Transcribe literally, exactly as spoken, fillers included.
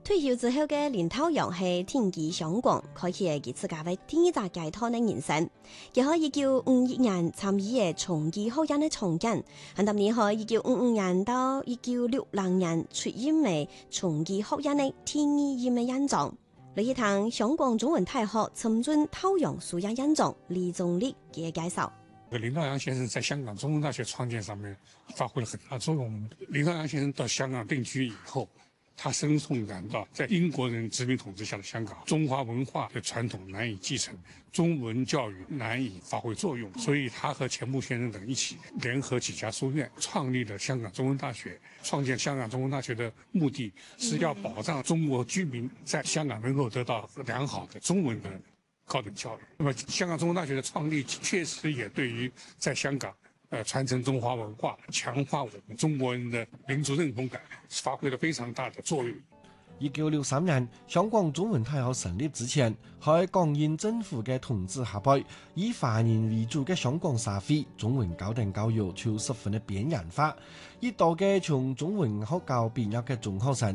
退休之後嘅林濤陽係天機香港，開啟嘅佢自家為第一隻街頭嘅人生。佢喺一九五一年參與嘅重機學院嘅創建，喺當年喺一九五五年到一九六零年出任嘅重機學院嘅第二任嘅院長。嚟一堂香港中文大學陳俊濤陽書院院長李宗立嘅介紹。 林濤陽先生在香港中文大學創建上面發揮了很大作用。林濤陽先生到香港定居以後，他深痛感到在英國人殖民統治下的香港，中華文化的傳統難以繼承，中文教育難以發揮作用，所以他和錢穆先生等一起聯合幾家書院，創立了香港中文大學。創建香港中文大學的目的是要保障中國居民在香港能夠得到良好的中文的高等教育。那麼香港中文大學的創立確實也對於在香港呃，傳承中華文化、強化我們中國人的民族認同感，發揮了非常大的作用。 一九六三年，香港中文大學成立之前，喺港英政府嘅統治下邊，以華人為主嘅香港社會中文高等教育就十分嘅邊緣化，一度嘅從中文學校畢業嘅中學生